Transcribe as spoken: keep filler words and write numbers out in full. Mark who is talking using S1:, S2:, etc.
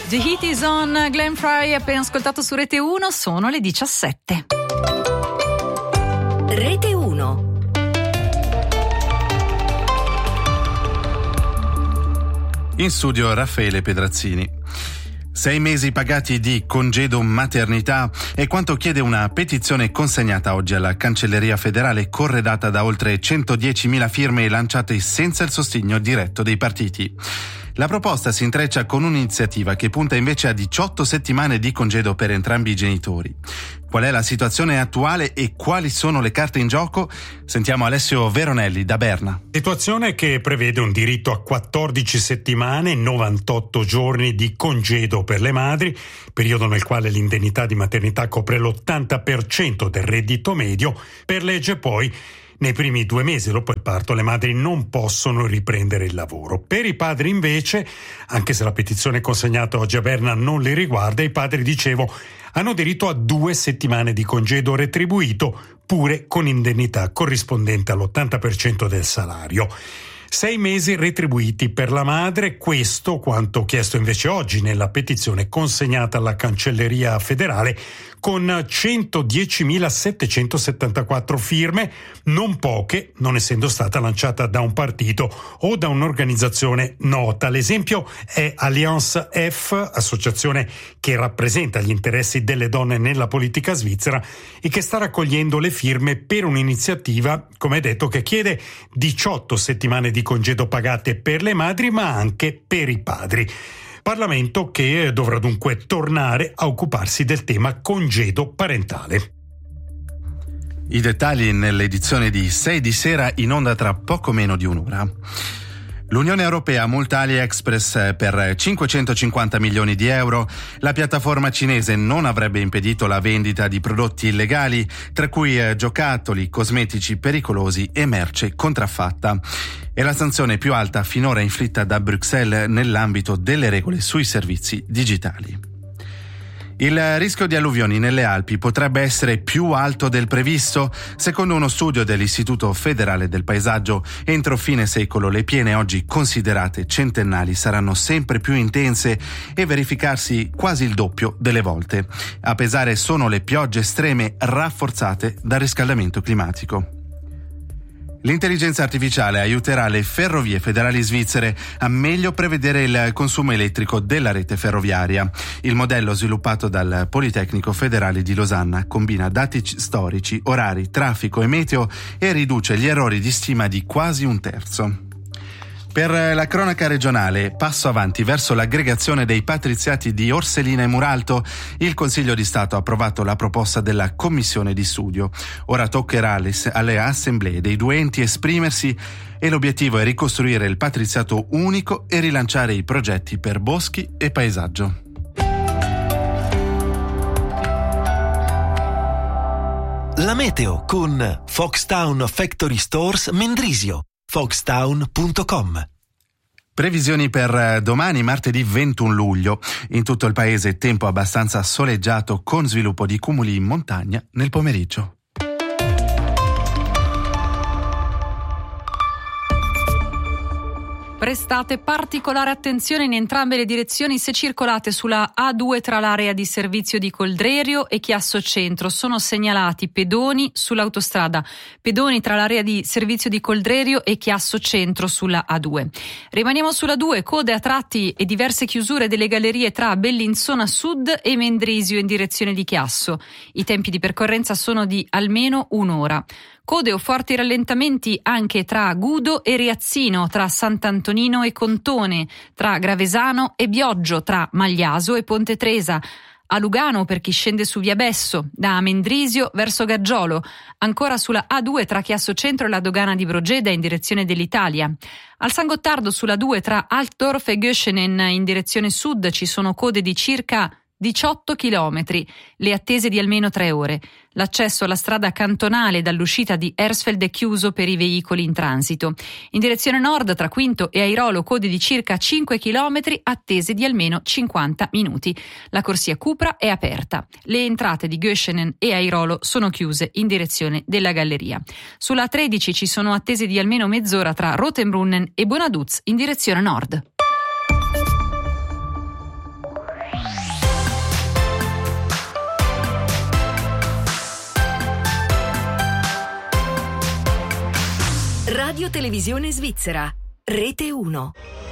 S1: The Heat is on, Glenn Frey, appena ascoltato su Rete uno, sono le diciassette.
S2: Rete uno.
S3: In studio Raffaele Pedrazzini. Sei mesi pagati di congedo maternità è quanto chiede una petizione consegnata oggi alla Cancelleria Federale, corredata da oltre centodiecimila firme lanciate senza il sostegno diretto dei partiti. La proposta si intreccia con un'iniziativa che punta invece a diciotto settimane di congedo per entrambi i genitori. Qual è la situazione attuale e quali sono le carte in gioco? Sentiamo Alessio Veronelli da Berna.
S4: Situazione che prevede un diritto a quattordici settimane e novantotto giorni di congedo per le madri, periodo nel quale l'indennità di maternità copre l'ottanta per cento del reddito medio. Per legge poi nei primi due mesi dopo il parto le madri non possono riprendere il lavoro. Per i padri invece, anche se la petizione consegnata oggi a Berna non li riguarda, i padri, dicevo, hanno diritto a due settimane di congedo retribuito, pure con indennità corrispondente all'ottanta per cento del salario. Sei mesi retribuiti per la madre, questo quanto chiesto invece oggi nella petizione consegnata alla Cancelleria Federale con centodiecimilasettecentosettantaquattro firme, non poche, non essendo stata lanciata da un partito o da un'organizzazione nota. L'esempio è Alliance F, associazione che rappresenta gli interessi delle donne nella politica svizzera e che sta raccogliendo le firme per un'iniziativa, come detto, che chiede diciotto settimane di congedo pagate per le madri ma anche per i padri. Parlamento che dovrà dunque tornare a occuparsi del tema congedo parentale.
S3: I dettagli nell'edizione di sei di sera, in onda tra poco meno di un'ora. L'Unione Europea multa AliExpress per cinquecentocinquanta milioni di euro. La piattaforma cinese non avrebbe impedito la vendita di prodotti illegali, tra cui giocattoli, cosmetici pericolosi e merce contraffatta. È la sanzione più alta finora inflitta da Bruxelles nell'ambito delle regole sui servizi digitali. Il rischio di alluvioni nelle Alpi potrebbe essere più alto del previsto. Secondo uno studio dell'Istituto Federale del Paesaggio, entro fine secolo le piene oggi considerate centennali saranno sempre più intense e verificarsi quasi il doppio delle volte. A pesare sono le piogge estreme rafforzate dal riscaldamento climatico. L'intelligenza artificiale aiuterà le ferrovie federali svizzere a meglio prevedere il consumo elettrico della rete ferroviaria. Il modello sviluppato dal Politecnico Federale di Losanna combina dati storici, orari, traffico e meteo e riduce gli errori di stima di quasi un terzo. Per la cronaca regionale, passo avanti verso l'aggregazione dei patriziati di Orselina e Muralto. Il Consiglio di Stato ha approvato la proposta della commissione di studio. Ora toccherà alle, alle assemblee dei due enti esprimersi e l'obiettivo è ricostruire il patriziato unico e rilanciare i progetti per boschi e paesaggio.
S5: La meteo con Foxtown Factory Stores Mendrisio. foxtown punto com.
S3: Previsioni per domani, martedì ventuno luglio. In tutto il paese tempo abbastanza soleggiato con sviluppo di cumuli in montagna nel pomeriggio.
S1: Prestate particolare attenzione in entrambe le direzioni se circolate sulla A due tra l'area di servizio di Coldrerio e Chiasso Centro. Sono segnalati pedoni sull'autostrada, pedoni tra l'area di servizio di Coldrerio e Chiasso Centro sulla A due. Rimaniamo sulla due, code a tratti e diverse chiusure delle gallerie tra Bellinzona Sud e Mendrisio in direzione di Chiasso. I tempi di percorrenza sono di almeno un'ora. Code o forti rallentamenti anche tra Gudo e Riazzino, tra Sant'Antonino e Contone, tra Gravesano e Bioggio, tra Magliaso e Ponte Tresa, a Lugano per chi scende su Via Besso, da Mendrisio verso Gaggiolo, ancora sulla A due tra Chiasso Centro e la dogana di Brogeda in direzione dell'Italia. Al San Gottardo sulla due tra Altdorf e Göschenen in direzione sud ci sono code di circa diciotto chilometri, le attese di almeno tre ore. L'accesso alla strada cantonale dall'uscita di Hersfeld è chiuso per i veicoli in transito. In direzione nord, tra Quinto e Airolo, code di circa cinque chilometri, attese di almeno cinquanta minuti. La corsia Cupra è aperta. Le entrate di Göschenen e Airolo sono chiuse in direzione della galleria. Sulla A tredici ci sono attese di almeno mezz'ora tra Rotenbrunnen e Bonaduz in direzione nord.
S2: Radio Televisione Svizzera, Rete uno.